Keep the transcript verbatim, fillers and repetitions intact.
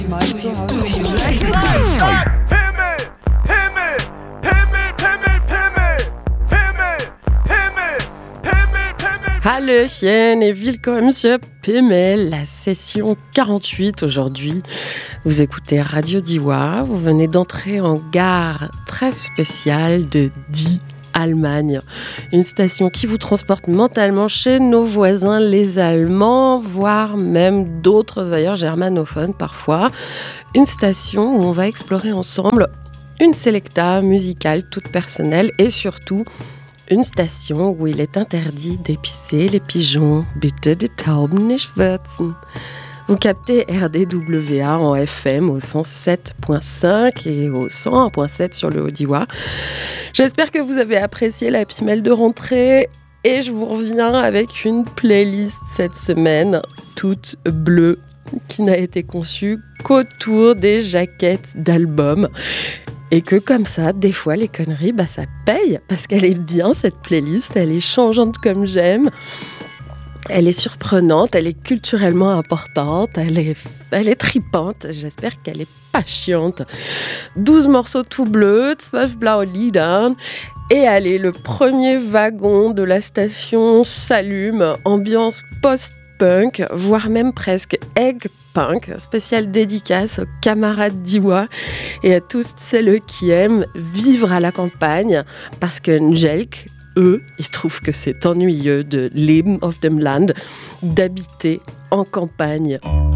Hallöchen et willkommen sur P M L, la session quarante-huit aujourd'hui. Vous écoutez Radio Diois, vous venez d'entrer en gare très spéciale de Die, Allemagne. Une station qui vous transporte mentalement chez nos voisins les Allemands, voire même d'autres ailleurs germanophones parfois. Une station où on va explorer ensemble une selecta musicale toute personnelle et surtout une station où il est interdit d'épicer les pigeons. Bitte die Tauben nicht würzen. Vous captez R D W A en F M au cent sept virgule cinq et au cent un virgule sept sur le Haut-Diois. J'espère que vous avez apprécié la P M L de rentrée et je vous reviens avec une playlist cette semaine toute bleue qui n'a été conçue qu'autour des jaquettes d'albums. Et que comme ça, des fois, les conneries, bah, ça paye. Parce qu'elle est bien, cette playlist. Elle est changeante comme j'aime. Elle est surprenante. Elle est culturellement importante. Elle est, elle est tripante. J'espère qu'elle est pas chiante. douze morceaux tout bleus. zwölf blaue Lieder. Et allez, le premier wagon de la station s'allume. Ambiance post-punk, voire même presque egg punk, spéciale dédicace aux camarades d'Iwa et à tous celles qui aiment vivre à la campagne parce que Njelk, eux, ils trouvent que c'est ennuyeux de Leben auf dem Land, d'habiter en campagne.